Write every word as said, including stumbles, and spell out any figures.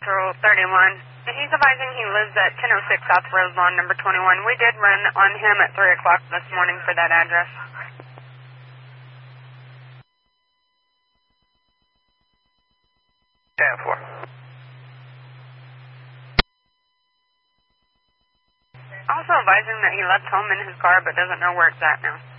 Rule thirty-one. He's advising he lives at ten oh six South Roselawn, number twenty-one. We did run on him at three o'clock this morning for that address. ten four. Also advising that he left home in his car but doesn't know where it's at now.